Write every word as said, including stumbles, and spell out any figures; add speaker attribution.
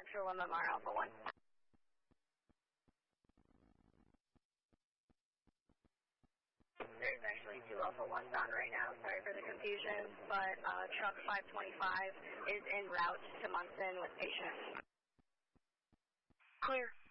Speaker 1: Central one Lamar Alpha one. There's actually two Alpha ones on right now. Sorry for the confusion, but uh, truck five twenty-five is en route to Munson with patient.
Speaker 2: Clear.